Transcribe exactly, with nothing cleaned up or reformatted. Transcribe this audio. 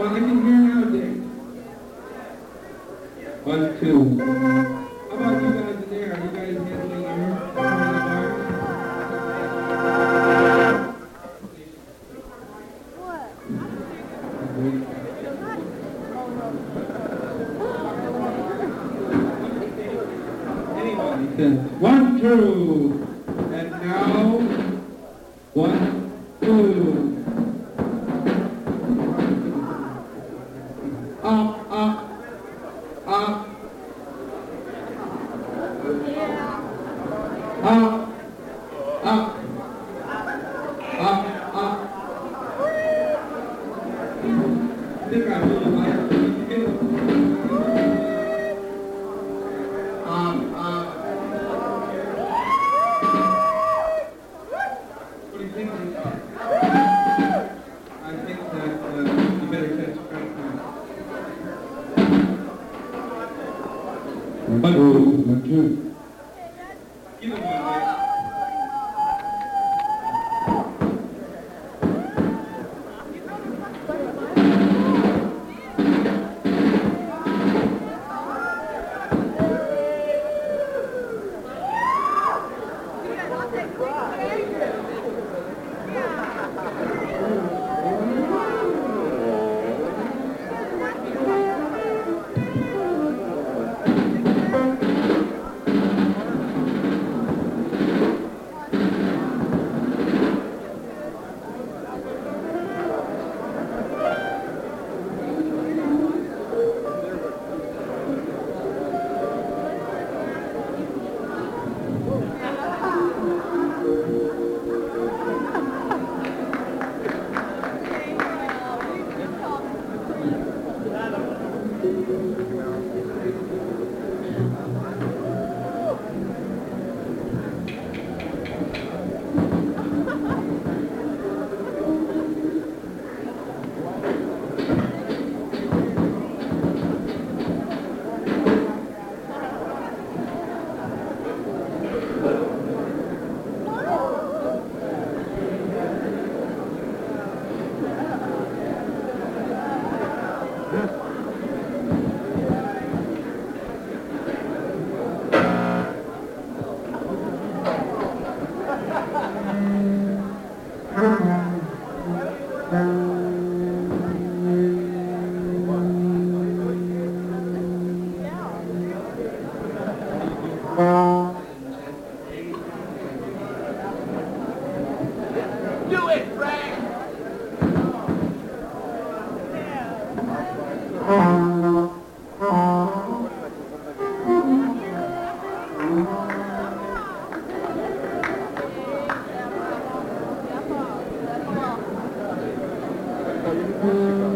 Well, I can hear now, Dick. One, two. How about you guys in there? Are you guys handling your coronavirus? One, two, and now, one, two. Up, up, up, up, up, up, up. I think I really like it. Um, uh, what do you think? I think that uh, you better catch Frank now. One, two, one, two. Give him one, Dick. Do it, Frank! Thank you.